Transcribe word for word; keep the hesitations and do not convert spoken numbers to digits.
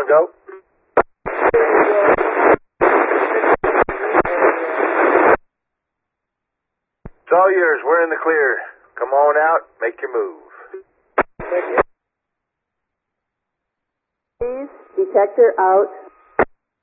on, go. It's all yours. We're in the clear. Come on out. Make your move. Detector out.